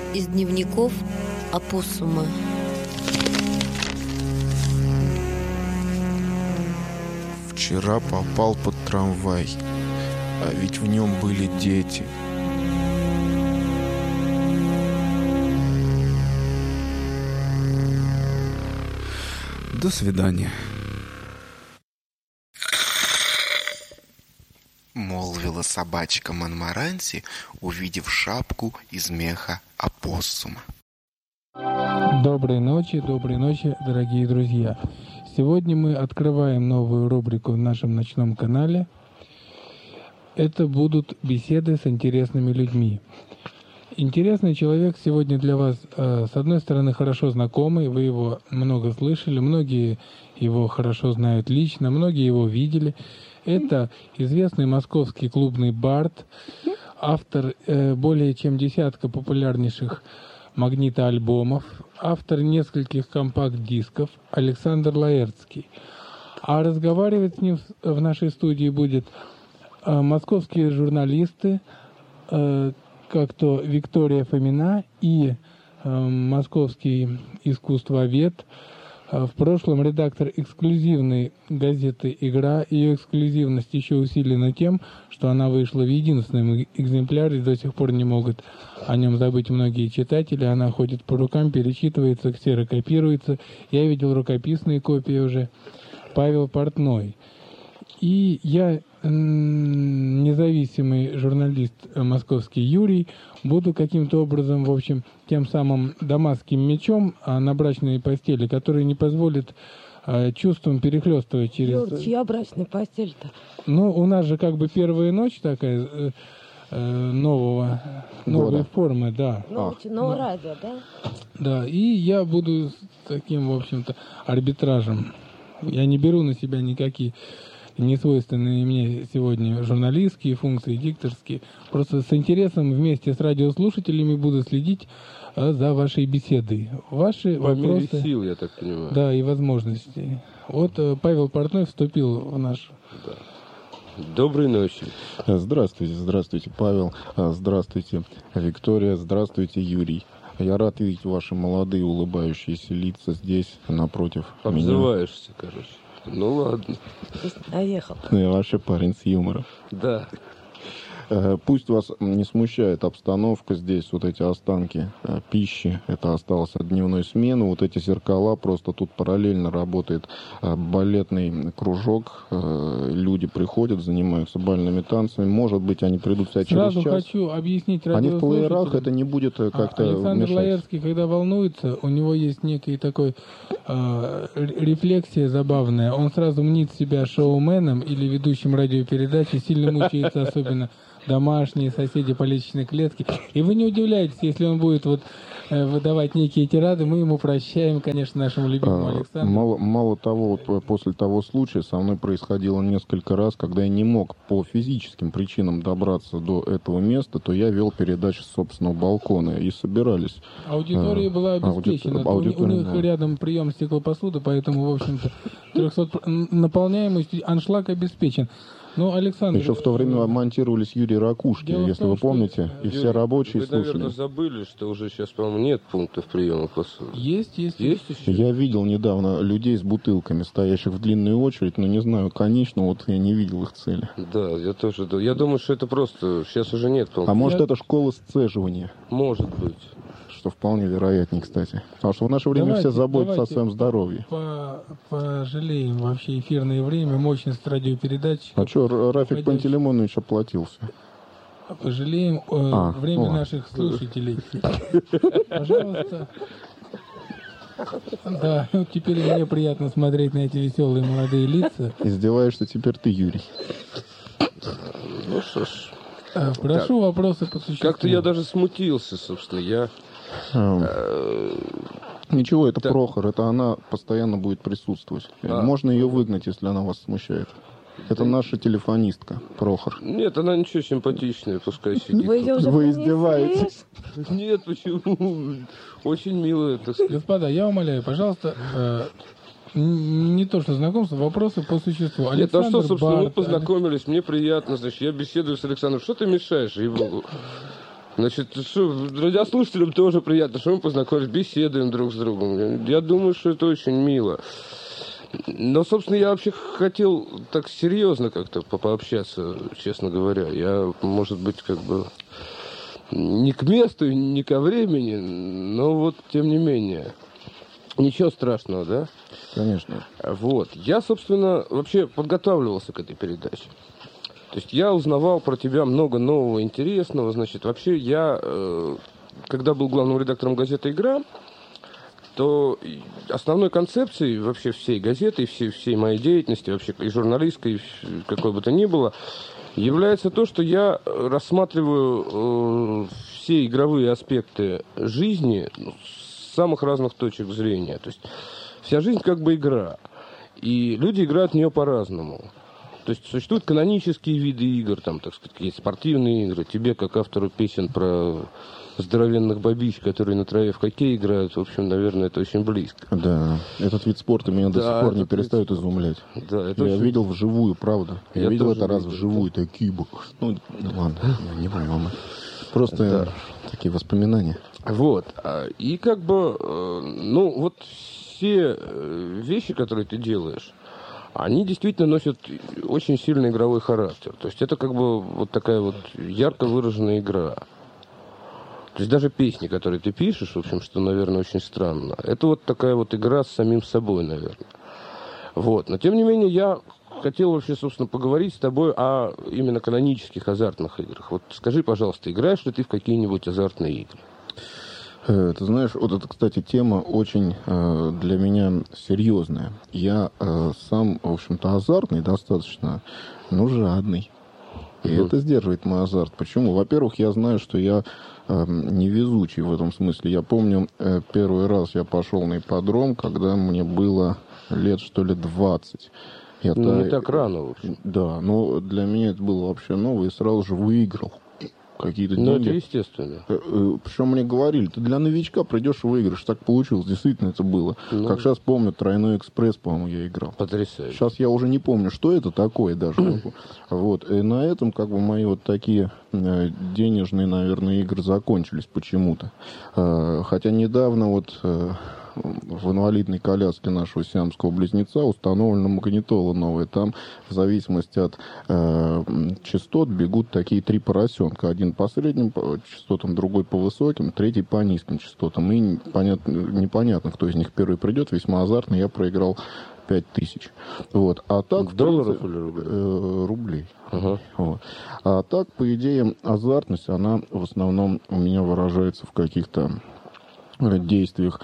Из дневников опоссума. Вчера попал под трамвай, а ведь в нем были дети. До свидания. Молвила собачка Монморанси, увидев шапку из меха опоссума. Доброй ночи, дорогие друзья. Сегодня мы открываем новую рубрику в нашем ночном канале. Это будут беседы с интересными людьми. Интересный человек сегодня для вас, с одной стороны, хорошо знакомый, вы его много слышали, многие его хорошо знают лично, многие его видели. Это известный московский клубный бард, автор более чем десятка популярнейших магнитоальбомов, автор нескольких компакт-дисков Александр Лаэртский. А разговаривать с ним в нашей студии будет московские журналисты, как то Виктория Фомина и московский искусствовед, в прошлом редактор эксклюзивной газеты «Игра». Ее эксклюзивность еще усилена тем, что она вышла в единственном экземпляре, до сих пор не могут о нем забыть многие читатели. Она ходит по рукам, перечитывается, ксерокопируется. Я видел рукописные копии уже. Павел Портной. И я, независимый журналист московский Юрий, буду каким-то образом, в общем, тем самым дамасским мечом на брачной постели, который не позволит чувствам перехлестывать через... Юр, чья брачная постель-то? Ну, у нас же как бы первая ночь такая новой формы, да. Новое радио, да? Да, и я буду с таким, в общем-то, арбитражем. Я не беру на себя никакие несвойственные мне сегодня журналистские функции, дикторские. Просто с интересом вместе с радиослушателями буду следить за вашей беседой. Ваши по мере вопросы, сил, я так понимаю. Да, и возможностей. Вот Павел Портной вступил в наш... Да. Доброй ночи. Здравствуйте, Павел. Здравствуйте, Виктория. Здравствуйте, Юрий. Я рад видеть ваши молодые улыбающиеся лица здесь, напротив меня. Обзываешься, короче. Ну ладно. Доехал. Я вообще парень с юмором. Да. Пусть вас не смущает обстановка здесь, вот эти останки пищи, это осталось от дневной смены, вот эти зеркала, просто тут параллельно работает балетный кружок, люди приходят, занимаются бальными танцами, может быть, они придут через час. Сразу хочу объяснить Они в радиослушателям. плеерах, это не будет как-то Александр мешать. Лаэртский, когда волнуется, у него есть некий такой рефлексия забавная. Он сразу мнит себя шоуменом или ведущим радиопередачи, сильно мучается, особенно домашние соседи по лестничной клетке. И вы не удивляйтесь, если он будет выдавать некие тирады, мы ему прощаем, конечно, нашему любимому Александру. Мало того, вот после того случая со мной происходило несколько раз, когда я не мог по физическим причинам добраться до этого места, то я вел передачу с собственного балкона, и собирались. Аудитория была обеспечена. У них рядом прием стеклопосуды, поэтому, в общем-то, 300 наполняемость, аншлаг обеспечен. Ну, Александр... Еще в то время монтировались Юрий Ракушки, если вы помните, и все рабочие вы, слушали. наверное, забыли, что уже сейчас, по-моему, нет пунктов приема посуды. Есть еще? Я видел недавно людей с бутылками, стоящих в длинную очередь, но не знаю, конечно, вот я не видел их цели. Да, я тоже. Я думаю, что это просто... Сейчас уже нет пунктов. А может, это школа сцеживания? Может быть. Что вполне вероятнее, кстати. Потому что в наше время все заботятся о своем здоровье. Пожалеем вообще эфирное время, мощность радиопередач. А что, Рафик Пантелеймонович оплатился? Пожалеем время наших слушателей. Пожалуйста. Да, теперь мне приятно смотреть на эти веселые молодые лица. Издеваешься теперь ты, Юрий. Ну что ж. Прошу вопросы по существу. Как-то я даже смутился, собственно. Ничего, это Прохор, это она постоянно будет присутствовать. Можно ее выгнать, если она вас смущает. Это наша телефонистка, Прохор. Нет, она ничего, симпатичная, пускай сидит. Вы издеваетесь? Нет, почему? Очень милая, так сказать. Господа, я умоляю, пожалуйста, не то что знакомство, вопросы по существу. Нет, а что, собственно, мы познакомились, мне приятно, значит, я беседую с Александром. Что ты мешаешь, ей-богу? Значит, что, радиослушателям тоже приятно, что мы познакомились, беседуем друг с другом. Я думаю, что это очень мило. Но, собственно, я вообще хотел так серьезно как-то пообщаться, честно говоря. Я, может быть, как бы не к месту, не ко времени, но вот, тем не менее. Ничего страшного, да? Конечно. Вот. Я, собственно, вообще подготавливался к этой передаче. То есть я узнавал про тебя много нового, интересного. Значит, вообще я, когда был главным редактором газеты «Игра», то основной концепцией вообще всей газеты, и всей моей деятельности, вообще и журналистской, и какой бы то ни было, является то, что я рассматриваю все игровые аспекты жизни с самых разных точек зрения. То есть вся жизнь как бы игра, и люди играют в нее по-разному. То есть существуют канонические виды игр, там, так сказать, есть спортивные игры. Тебе, как автору песен про здоровенных бабищ, которые на траве в хоккей играют, в общем, наверное, это очень близко. Да, этот вид спорта меня до сих пор не перестает изумлять. Да, это я очень... видел вживую, правда. Я видел это раз видел, вживую, такие бы. Ну, ладно, не понял. Просто такие воспоминания. Вот. И как бы, ну, вот все вещи, которые ты делаешь, они действительно носят очень сильный игровой характер. То есть это как бы вот такая вот ярко выраженная игра. То есть даже песни, которые ты пишешь, в общем, что, наверное, очень странно, это вот такая вот игра с самим собой, наверное. Вот. Но, тем не менее, я хотел вообще, собственно, поговорить с тобой о именно канонических азартных играх. Вот скажи, пожалуйста, играешь ли ты в какие-нибудь азартные игры? Ты знаешь, вот это, кстати, тема очень для меня серьезная. Я сам, в общем-то, азартный достаточно, но жадный. И это сдерживает мой азарт. Почему? Во-первых, я знаю, что я невезучий в этом смысле. Я помню, первый раз я пошел на ипподром, когда мне было лет, что ли, 20. Не так рано, в общем. Да, но для меня это было вообще ново, и сразу же выиграл какие-то деньги. Ну, это естественно. Причем мне говорили, ты для новичка придешь и выиграешь. Так получилось, действительно это было. Ну, как сейчас помню, «Тройной экспресс», по-моему, я играл. Потрясающе. Сейчас я уже не помню, что это такое даже. Вот. И на этом как бы мои вот такие денежные, наверное, игры закончились почему-то. Хотя недавно вот в инвалидной коляске нашего сиамского близнеца установлена магнитола новая. Там в зависимости от частот бегут такие 3 поросенка. Один по средним частотам, другой по высоким, третий по низким частотам. И непонятно, кто из них первый придет. Весьма азартно. Я проиграл 5000. Вот. А так, долларов или рублей? Рублей. Ага. Вот. А так, по идее, азартность, она в основном у меня выражается в каких-то действиях,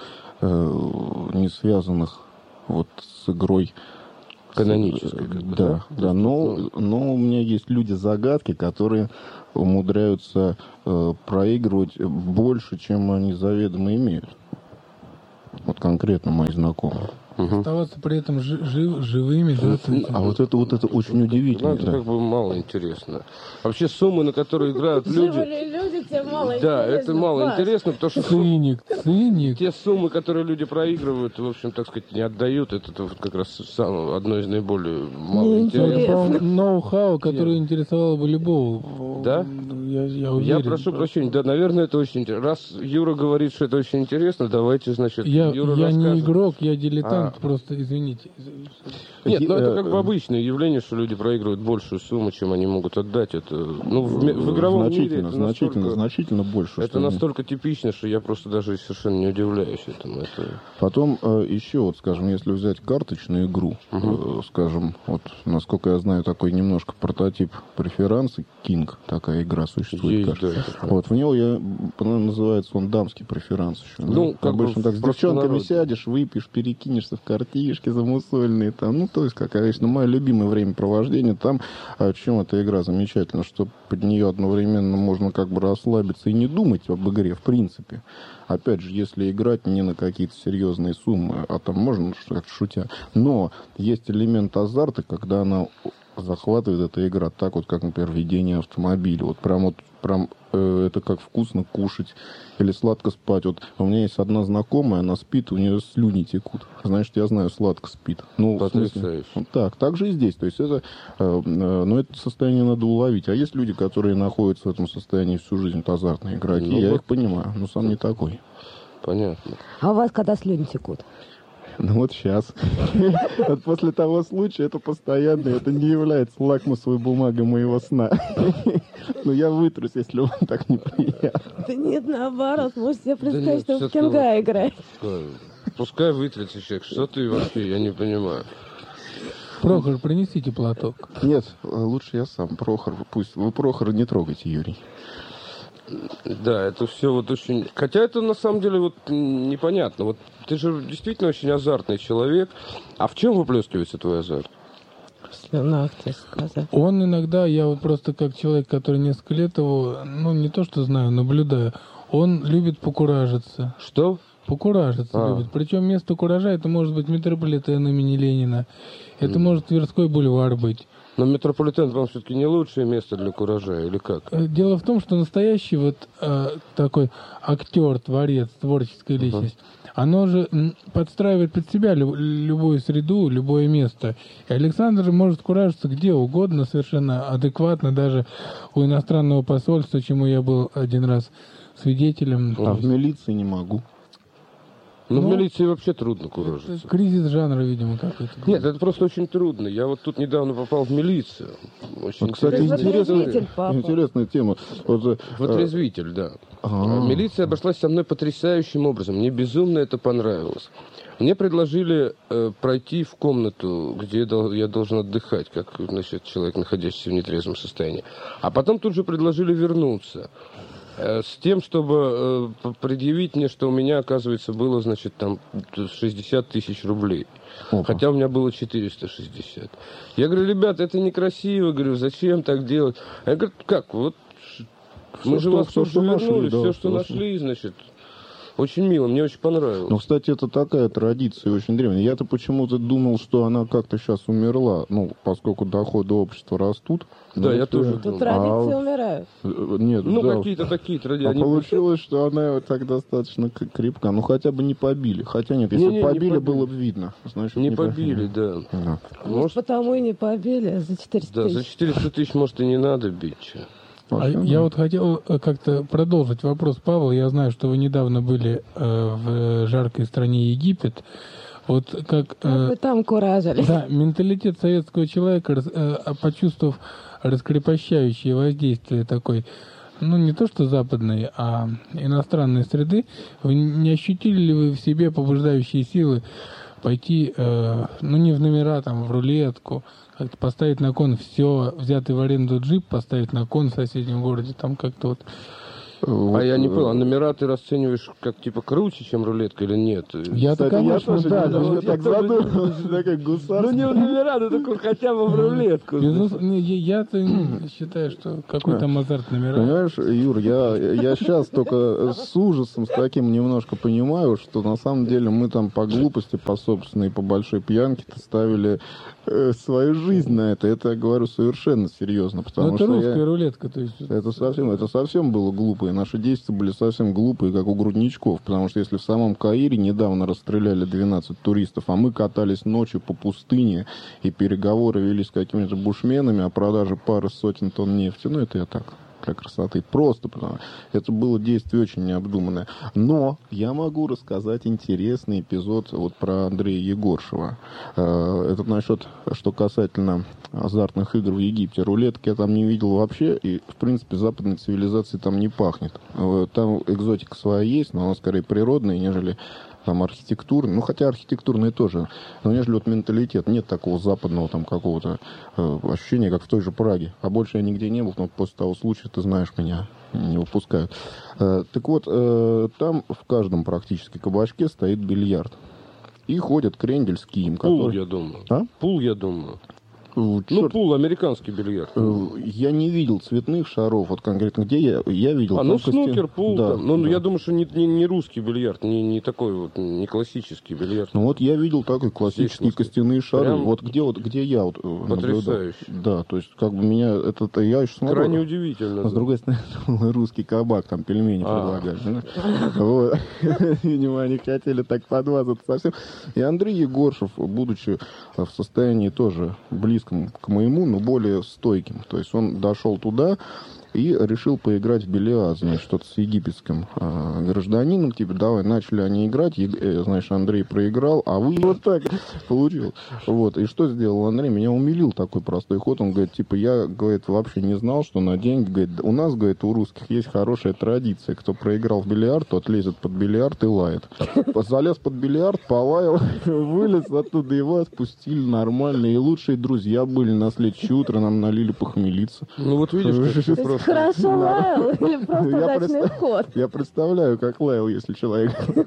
не связанных вот с игрой канонической. Да, да. Но у меня есть люди-загадки, которые умудряются проигрывать больше, чем они заведомо имеют. Вот конкретно мои знакомые. Оставаться при этом живыми, да? А вот это очень удивительно. Ну, это как бы мало интересно. Вообще суммы, на которые играют люди... люди, тебе мало интересно. Да, это мало интересно, потому что Циник. те суммы, которые люди проигрывают, в общем, так сказать, не отдают. Это вот как раз одно из наиболее малоинтересных. Ноу-хау, которое интересовало бы любого. Да? Я уверен. Я прошу прощения, да, наверное, это очень интересно. Раз Юра говорит, что это очень интересно, давайте, значит, Я Юра не расскажет. игрок, я дилетант, просто извините. Нет, ну это как бы обычное явление, что люди проигрывают большую сумму, чем они могут отдать. Это, ну, в игровом мире это значительно больше. Это настолько типично, что я просто даже совершенно не удивляюсь этому. Потом еще, вот, скажем, если взять карточную игру, скажем, вот, насколько я знаю, такой немножко прототип преферанса, King, такая игра существует. Есть, да, вот, в него называется он дамский преферанс еще. Ну, как обычно так с девчонками сядешь, выпьешь, перекинешься в картишки замусольные там, ну, то есть, как обычно, мое любимое времяпровождение. Там, в чем эта игра замечательна, что под нее одновременно можно как бы расслабиться и не думать об игре, в принципе. Опять же, если играть не на какие-то серьезные суммы, а там можно, как шутя. Но есть элемент азарта, когда она захватывает эта игра так вот, как, например, ведение автомобиля. Вот прям вот прям это как вкусно кушать или сладко спать. Вот у меня есть одна знакомая, она спит, у нее слюни текут. Значит, я знаю, сладко спит. Ну, в смысле, вот так же и здесь. То есть это, ну, это состояние надо уловить. А есть люди, которые находятся в этом состоянии всю жизнь, это азартные игроки. Ну, я вот. их понимаю, но сам не такой. Понятно. А у вас когда слюни текут? Ну вот сейчас. Вот после того случая это постоянно, это не является лакмусовой бумагой моего сна. Но я вытрусь, если вам так неприятно. Да нет, наоборот. Можете себе Да нет, представить, что в всё-таки Кенга играет. Пускай вытрется человек. Что ты вообще, я не понимаю. Прохор, принесите платок. Нет, лучше я сам, Прохор. Пусть вы Прохора не трогайте, Юрий. Да, это все вот очень... Хотя это на самом деле вот непонятно. Вот ты же действительно очень азартный человек. А в чем выплескивается твой азарт? В слюнах, тебе сказать. Он иногда, я вот просто как человек, который несколько лет его, ну, не то что знаю, наблюдаю, он любит покуражиться. Что? Покуражиться любит. Причем место куража, это может быть метрополитен имени Ленина, это может Тверской бульвар быть. Но метрополитен, по-моему, все-таки не лучшее место для куража, или как? Дело в том, что настоящий вот такой актер, творец, творческая личность, оно же подстраивает под себя любую среду, любое место. И Александр может куражиться где угодно, совершенно адекватно, даже у иностранного посольства, чему я был один раз свидетелем. А в милиции не могу. Ну, в Ну, милиции вообще трудно куражиться. Кризис жанра, видимо, какой-то. Нет, это просто очень трудно. Я вот тут недавно попал в милицию. Очень Вот, кстати, интересная Отрезвитель, папа. интересная тема. Вот, В отрезвитель, да. Милиция обошлась со мной потрясающим образом. Мне безумно это понравилось. Мне предложили пройти в комнату, где я должен отдыхать, как, значит, человек, находящийся в нетрезвом состоянии. А потом тут же предложили вернуться. С тем, чтобы предъявить мне, что у меня, оказывается, было, значит, там 60 тысяч рублей. Опа. Хотя у меня было 460. Я говорю, ребята, это некрасиво, говорю, зачем так делать? Я говорю, как, вот мы же вас что тут же нашли, вернули, да, все, что нашли, значит. Очень мило, мне очень понравилось. Ну, кстати, это такая традиция очень древняя. Я-то почему-то думал, что она как-то сейчас умерла, ну, поскольку доходы общества растут. Да, я тоже Тут думал. традиции умирают. Нет, Ну, да. какие-то такие традиции. А Они- получилось, что она вот так достаточно крепка. Ну, хотя бы не побили. Хотя нет, если Не-не, не побили, побили. было бы видно. Значит, Не побили, да. Да. Может, Потому и не побили за 400 да, за тысяч. 400 тысяч, может, и не надо бить. чё. А я вот хотел как-то продолжить вопрос, Павел. Я знаю, что вы недавно были в жаркой стране Египет. Вот как... Как вы там куражили. Да, менталитет советского человека, почувствовав раскрепощающее воздействие такой, ну, не то что западной, а иностранной среды, вы не ощутили ли вы в себе побуждающие силы пойти, ну, не в номера, там, в рулетку, как-то поставить на кон все, взятый в аренду джип, поставить на кон в соседнем городе, там как-то вот... Вот, А я не понял, а номера ты расцениваешь как типа круче, чем рулетка или нет? Я-то, Кстати, я конечно, тоже да, немножко но- так задумался, да, как гусар. Ну не в номера, ну только хотя бы в рулетку. Безусловно, я-то считаю, что какой там азарт номера. Понимаешь, Юр, я сейчас только с ужасом с таким немножко понимаю, что на самом деле мы там по глупости, по собственной, по большой пьянке ставили свою жизнь на это. Это я говорю совершенно серьезно, потому Ну, это что русская рулетка, то есть... это совсем было глупо. И наши действия были совсем глупые, как у грудничков. Потому что если в самом Каире недавно расстреляли 12 туристов, а мы катались ночью по пустыне, и переговоры велись с какими-то бушменами о продаже пары сотен тонн нефти, ну, это я так, для красоты. Просто потому это было действие очень необдуманное. Но я могу рассказать интересный эпизод вот про Андрея Егоршева. Это насчет, что касательно азартных игр в Египте. Рулетки я там не видел вообще, и, в принципе, западной цивилизации там не пахнет. Там экзотика своя есть, но она скорее природная, нежели там архитектурный, ну хотя архитектурный тоже, но нежели вот менталитет, нет такого западного там какого-то ощущения, как в той же Праге. А больше я нигде не был, но после того случая, ты знаешь, меня не выпускают. Так вот, там в каждом практически кабачке стоит бильярд. И ходят крендель с кием. Пул, который... я думаю. А? Пул, я думаю. Ну, пул, американский бильярд. Я не видел цветных шаров, вот конкретно где я видел. Ну, снукер, пул, да, там. Ну, да. я думаю, что не русский бильярд, не такой вот, не классический бильярд. Ну, вот я видел такой классические костяные шары. Прям вот где я наблюдал. потрясающе. Да, то есть, как бы меня, я еще смотрю. Крайне удивительно. А с другой стороны, русский кабак, там пельмени предлагали. Вот. Видимо, они хотели так подмазаться совсем. И Андрей Егоршев, будучи в состоянии тоже близком к моему, но более стойким. То есть он дошел туда и решил поиграть в бильярд, значит, что-то с египетским гражданином. Типа, давай, начали они играть, знаешь, Андрей проиграл, а вы вот так получил. Вот, и что сделал Андрей? Меня умилил такой простой ход. Он говорит, типа, я, говорит, вообще не знал, что на деньги, говорит, у нас, говорит, у русских есть хорошая традиция. Кто проиграл в бильярд, тот лезет под бильярд и лает. Залез под бильярд, полаял, вылез оттуда, его отпустили нормально. И лучшие друзья были на следующее утро, нам налили похмелиться. Ну, вот видишь, как просто... Хорошо лаял или просто удачный ход? Я представляю, как лаял, если человек...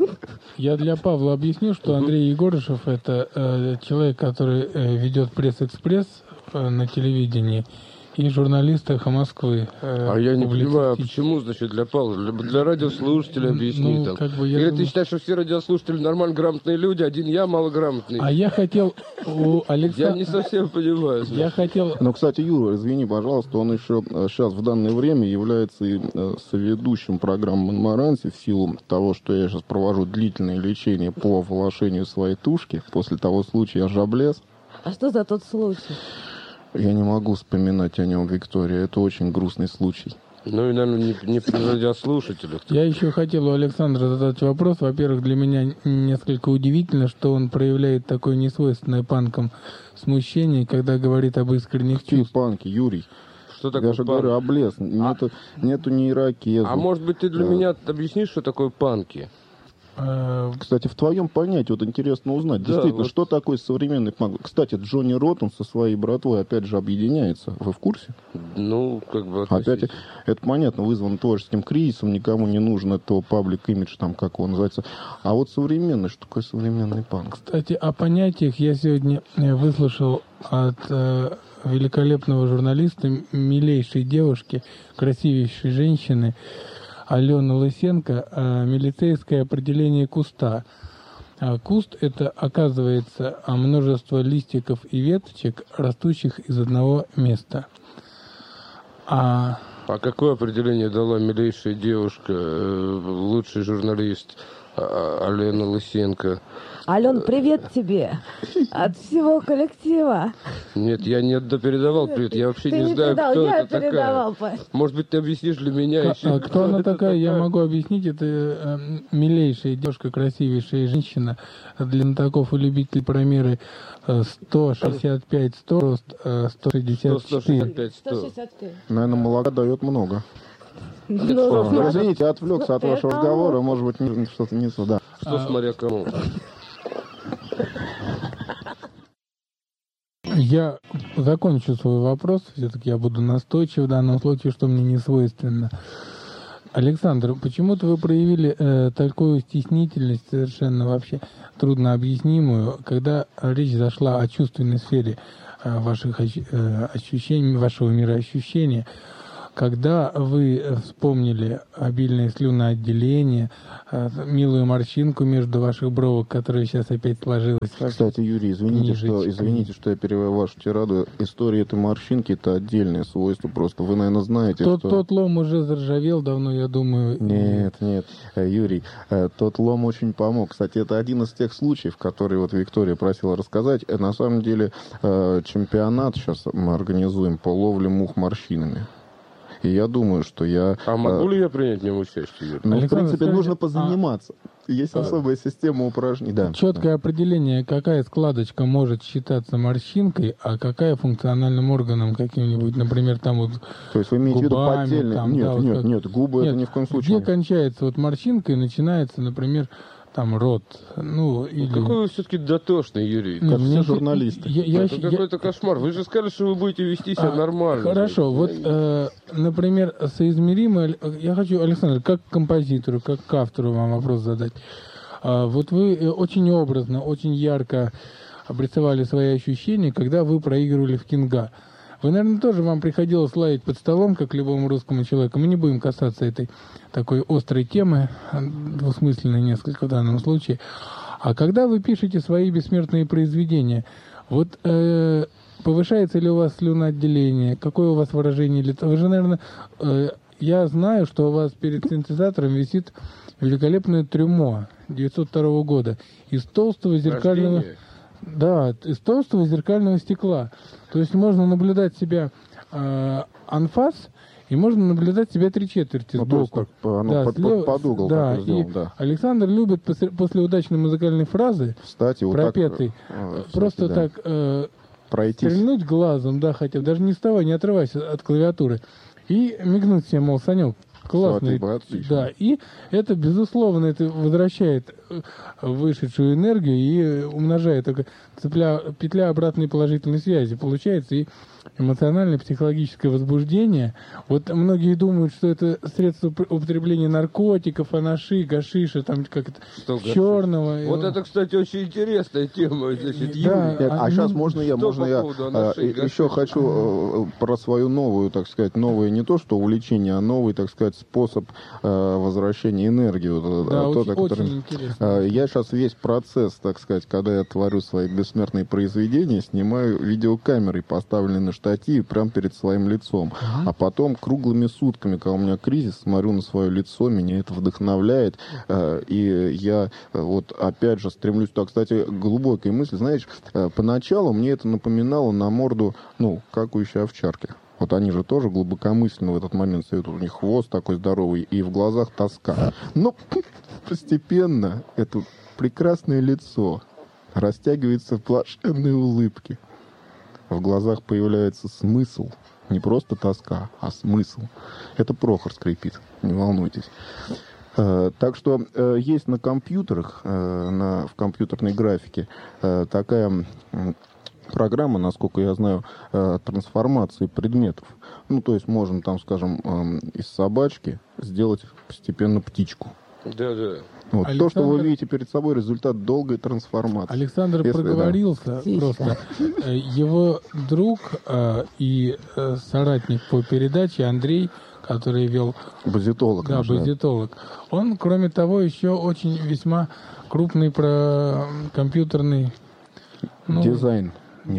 Я для Павла объясню, что Андрей Егорышев – это человек, который ведет пресс-экспресс на телевидении и журналист «Эхо Москвы». А я не понимаю, почему, значит, для Павла? Для радиослушателя объясни там. Как бы я Или думаю... ты считаешь, что все радиослушатели нормально грамотные люди, один я малограмотный? А я хотел у Александра... Я не совсем понимаю. Я хотел... Но, кстати, Юра, извини, пожалуйста, он еще сейчас в данное время является и соведущим программы «Монмаранси» в силу того, что я сейчас провожу длительное лечение по волошению своей тушки после того случая Жаблес. А что за тот случай? Я не могу вспоминать о нем, Виктория. Это очень грустный случай. Ну и, наверное, не при радиослушателях. Я еще хотел у Александра задать вопрос. Во-первых, для меня несколько удивительно, что он проявляет такое несвойственное панкам смущение, когда говорит об искренних Какие чувствах. панки, Юрий? Что такое Я же панк? говорю, облез. Нету ни ирокеза. А может быть, ты для меня объяснишь, что такое панки? Кстати, в твоем понятии вот интересно узнать, Да, действительно, вот. что такое современный панк. Кстати, Джонни Роттон со своей братвой опять же объединяется. Вы в курсе? Ну, как бы... Опять, относительно. это понятно, вызвано творческим кризисом, никому не нужен этого паблик-имидж, там, как он называется. А вот современный, что такое современный панк? Кстати, о понятиях я сегодня выслушал от великолепного журналиста, милейшей девушки, красивейшей женщины, Алены Лысенко, милицейское определение куста. Куст – это, оказывается, множество листиков и веточек, растущих из одного места. А какое определение дала милейшая девушка, лучший журналист Алена Лысенко? Ален, привет тебе от всего коллектива. Нет, я не передавал привет, я вообще Ты не не знаю, передал, кто я это передавал, такая. Паш. Может быть, ты объяснишь для меня еще. Кто она такая, я могу объяснить. Это милейшая девушка, красивейшая женщина. Для знатоков и любителей промеры 165-100, рост 164. 165, 100. 165. Наверное, молока дает много. Ну, Извините, отвлекся от вашего разговора, может быть, что-то не сюда. Что смотря кому? Я закончу свой вопрос, все-таки я буду настойчив в данном случае, что мне не свойственно. Александр, почему-то вы проявили такую стеснительность, совершенно вообще трудно объяснимую, когда речь зашла о чувственной сфере ваших ощущений, вашего мироощущения. Когда вы вспомнили обильное слюноотделение, милую морщинку между ваших бровок, которая сейчас опять сложилась. Кстати, Юрий, извините, что я перевел вашу тираду. История этой морщинки – это отдельное свойство. Просто вы, наверное, знаете, что... Тот лом уже заржавел давно, я думаю. Нет, Юрий, тот лом очень помог. Кстати, это один из тех случаев, которые вот Виктория просила рассказать. На самом деле чемпионат сейчас мы организуем по ловле мух морщинами. И я думаю, что я... А могу ли я принять в нем участие, Юрий? Ну, в Александр, принципе, скажите, нужно позаниматься. Есть особая система упражнений. Да. Четкое определение, какая складочка может считаться морщинкой, а какая функциональным органом каким-нибудь, например, там вот То есть вы имеете в виду губами, поддельные... там, да, вот Нет, губы Нет, это ни в коем случае. Где кончается вот морщинка и начинается, например, там рот, ну или... Какой вы все-таки дотошный, Юрий. Нет, как мне все журналисты. Это какой-то кошмар. Вы же сказали, что вы будете вести себя нормально. Хорошо, вот, например, соизмеримо... Я хочу, Александр, как к композитору, как к автору вам вопрос задать. Вот вы очень образно, очень ярко обрисовали свои ощущения, когда вы проигрывали в Кинга. Вы, наверное, тоже вам приходилось лаять под столом, как любому русскому человеку. Мы не будем касаться этой такой острой темы, двусмысленной несколько в данном случае. А когда вы пишете свои бессмертные произведения, вот повышается ли у вас слюноотделение, какое у вас выражение лица? Вы же, наверное, я знаю, что у вас перед синтезатором висит великолепное трюмо 902 года из толстого зеркального... Да, из толстого зеркального стекла. То есть можно наблюдать себя анфас, и можно наблюдать себя 3/4 сбоку. Под угол. Да, сделан, да. Александр любит после удачной музыкальной фразы, кстати, вот пропетой, так, просто да. так пройтись. стрельнуть глазом, да, хотя даже не вставай, не отрывайся от клавиатуры, и мигнуть себе, мол, Санек, классный. Да, и это, безусловно, это возвращает вышедшую энергию и умножает, петля обратной положительной связи получается, и эмоциональное, психологическое возбуждение. Вот многие думают, что это средство употребления наркотиков, анаши, гашиша, там как это, черного. Вот это, кстати, очень интересная тема. Значит, да, сейчас можно я еще хочу про свою новую, так сказать, новое не то, что увлечение, а новый, так сказать, способ возвращения энергии. Да, очень интересно. Я сейчас весь процесс, так сказать, когда я творю свои бессмертные произведения, снимаю видеокамерой, поставленной на штатив прямо перед своим лицом. А потом круглыми сутками, когда у меня кризис, смотрю на свое лицо, меня это вдохновляет. И я вот опять же стремлюсь туда, кстати, глубокой мысли. Знаешь, поначалу мне это напоминало на морду, какающей овчарки. Вот они же тоже глубокомысленно в этот момент стоят. У них хвост такой здоровый, и в глазах тоска. Но постепенно это прекрасное лицо растягивается в блаженной улыбке. В глазах появляется смысл. Не просто тоска, а смысл. Это Прохор скрипит, не волнуйтесь. Так что есть на компьютерах, в компьютерной графике такая программа, насколько я знаю, трансформации предметов. То есть можно там, скажем, из собачки сделать постепенно птичку. Да. Вот. То, что вы видите перед собой, результат долгой трансформации. Александр проговорился просто. Его друг и соратник по передаче Андрей, который вел... Базитолог. Да, базитолог. Он, кроме того, еще очень весьма крупный компьютерный... Дизайнер,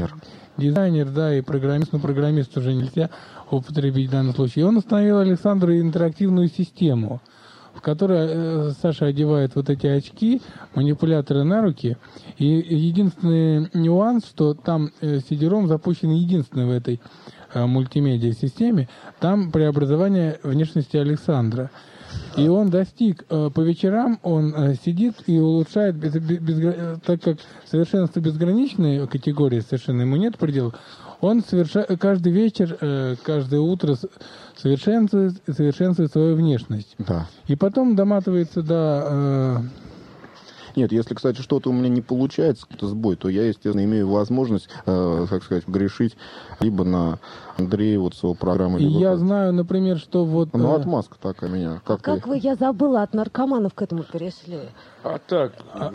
да, и программист. Но программист уже нельзя употребить в данном случае. И он установил Александру интерактивную систему, в которой Саша одевает вот эти очки, манипуляторы на руки. И единственный нюанс, что там CD-ROM запущен единственный в этой мультимедиа-системе, там преобразование внешности Александра. И он достиг, по вечерам он сидит и улучшает, так как совершенство безграничная категория, совершенно ему нет предела, он каждый вечер, каждое утро совершенствует свою внешность. Да. И потом доматывается до... Нет, если, кстати, что-то у меня не получается, какой-то сбой, то я, естественно, имею возможность, так сказать, грешить либо на Андрея, вот с его программой. И я знаю, например, что вот... отмазка такая меня. Как вы, я забыла, от наркоманов к этому перешли? Так...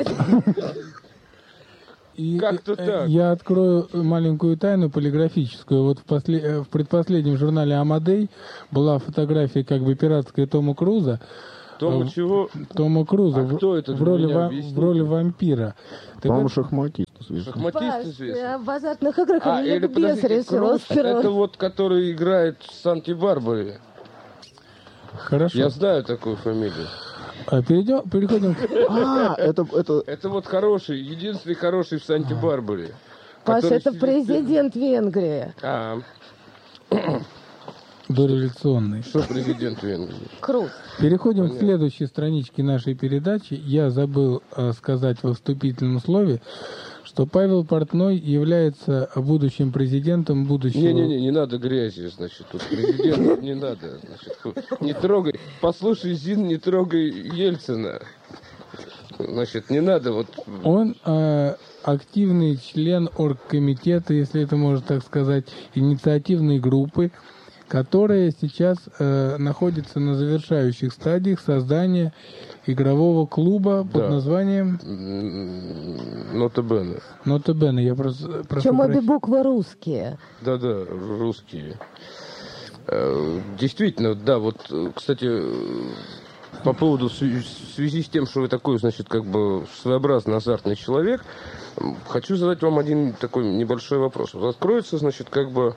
Как-то так. Я открою маленькую тайну полиграфическую. Вот в предпоследнем журнале «Амадей» была фотография как бы пиратская Тома Круза. Чего? Тома Круза кто это в роли вампира. По-моему, шахматист. Шахматист известный. В азартных играх или бес решил. Это вот, который играет в Санте-Барбаре. Хорошо. Я знаю такую фамилию. Переходим. Это вот хороший, единственный хороший в Санте-Барбаре. Паша, это президент Венгрии. Дореволюционный. Что президент Венгрии? Круз. Переходим к следующей страничке нашей передачи. Я забыл сказать во вступительном слове, что Павел Портной является будущим президентом будущего... Не надо грязи, значит, тут президентов не надо, значит, не трогай, послушай, Зин, не трогай Ельцина, значит, не надо вот... Он активный член оргкомитета, если это можно так сказать, инициативной группы, которая сейчас находится на завершающих стадиях создания игрового клуба под Да. названием Нота Бене. Нота Бене. Я прошу Причем обе прощения. буквы русские. Да-да, русские. Действительно, да, вот, кстати, по поводу, в связи с тем, что вы такой, значит, как бы своеобразный азартный человек, хочу задать вам один такой небольшой вопрос. Вот откроется, значит, как бы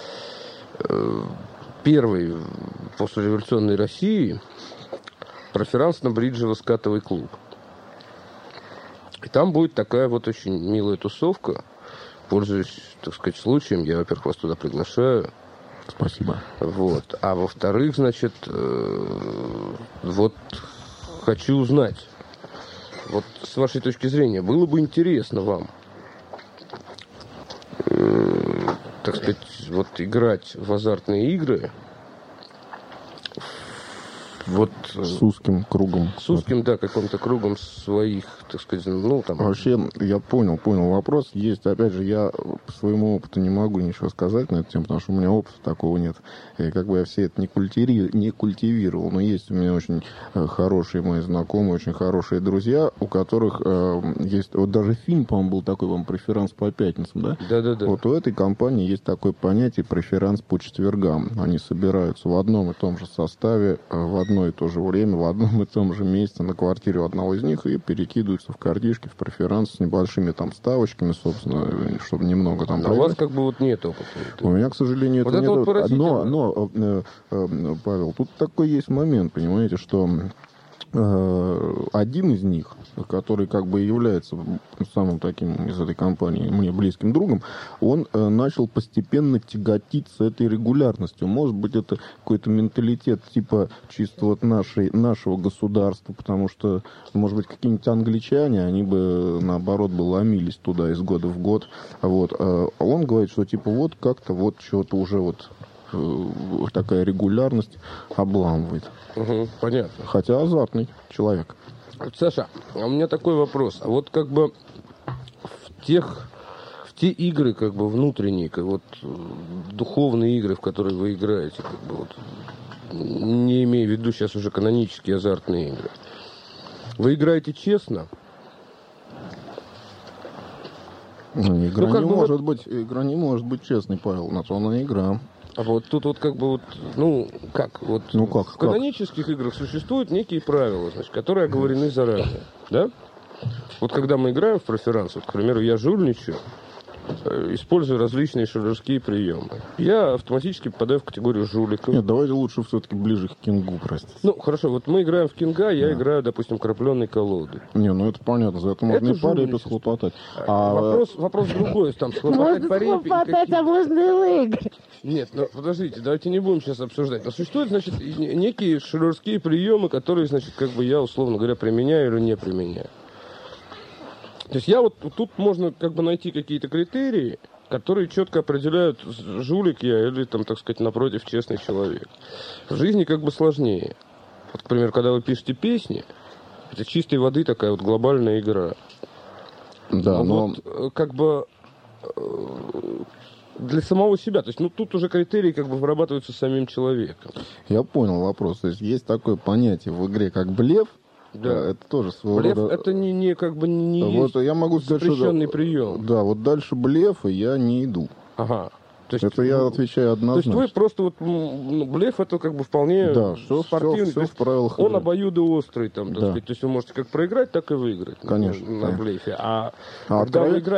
первый послереволюционной России проферансно-бриджево-скатовый клуб. И там будет такая вот очень милая тусовка. Пользуясь, так сказать, случаем, я, во-первых, вас туда приглашаю. Спасибо. Вот. А во-вторых, значит, вот хочу узнать, вот с вашей точки зрения, было бы интересно вам, так сказать, вот играть в азартные игры, вот С узким кругом. с узким, да, каким-то кругом своих, так сказать, ну, там... Вообще, я понял вопрос. Есть, опять же, я по своему опыту не могу ничего сказать на эту тему, потому что у меня опыта такого нет. И как бы я все это не культивировал. Но есть у меня очень хорошие мои знакомые, очень хорошие друзья, у которых есть... Вот даже фильм, по-моему, был такой, вам «Преферанс по пятницам», да? Да-да-да. Вот у этой компании есть такое понятие «преферанс по четвергам». Они собираются в одном и том же составе, в одно и то же время, в одном и том же месте на квартире у одного из них и перекидываются в картишки, в преферанс с небольшими там ставочками, собственно, чтобы немного там А у проиграть. вас как бы вот нет опыта. У меня, к сожалению, Вот это это нет. вот поразительно. Но, Павел, тут такой есть момент, понимаете, что один из них, который как бы является самым таким из этой компании мне близким другом, он начал постепенно тяготиться этой регулярностью. Может быть, это какой-то менталитет типа чисто вот нашего государства, потому что, может быть, какие-нибудь англичане, они бы, наоборот, бы ломились туда из года в год. Вот. А он говорит, что типа вот как-то вот что-то уже вот такая регулярность обламывает. Угу, понятно. Хотя азартный человек. Вот, Саша, а у меня такой вопрос. А вот как бы в те игры, как бы внутренние, как вот духовные игры, в которые вы играете, как бы вот, не имея в виду сейчас уже канонические азартные игры, вы играете честно? Игра, как не бы игра не может быть честной, Павел. На то она игра. А вот тут вот как бы вот, ну, как? Вот Ну, как, в канонических играх существуют некие правила, значит, которые оговорены заранее, да? Вот когда мы играем в преферанс, вот, к примеру, я жульничаю, используя различные шулерские приемы, я автоматически попадаю в категорию жуликов. Нет, давайте лучше все-таки ближе к кингу, простите. Ну, хорошо, вот мы играем в кинга, я играю, допустим, крапленой колодой. Не, ну это понятно, за это можно Это и по репе жульничество. схлопотать. Вопрос другой, там, схлопотать Можно по репе и схлопотать, а можно и выиграть. Нет, ну подождите, давайте не будем сейчас обсуждать. Но существуют, значит, некие шулерские приемы, которые, значит, как бы я, условно говоря, применяю или не применяю. То есть я вот тут можно как бы найти какие-то критерии, которые четко определяют, жулик я или, там, так сказать, напротив, честный человек. В жизни как бы сложнее. Вот, к примеру, когда вы пишете песни, это чистой воды такая вот глобальная игра. Да, но... Вот, как бы для самого себя. То есть, ну, тут уже критерии как бы вырабатываются самим человеком. Я понял вопрос. То есть есть такое понятие в игре, как блеф. Да. Это тоже своего Блеф рода... это не как бы не Вот есть я могу сказать, что... запрещенный прием. Да, вот дальше блефа я не иду. Ага. То есть, Это я отвечаю то есть однозначно. вы просто вот, ну, блеф это как бы вполне Да, все спортивный. То в есть правилах он игры. обоюдоострый, там, так Да. сказать. То есть вы можете как проиграть, так и выиграть. Конечно, На конечно. блефе. А А когда вы откровенно- играете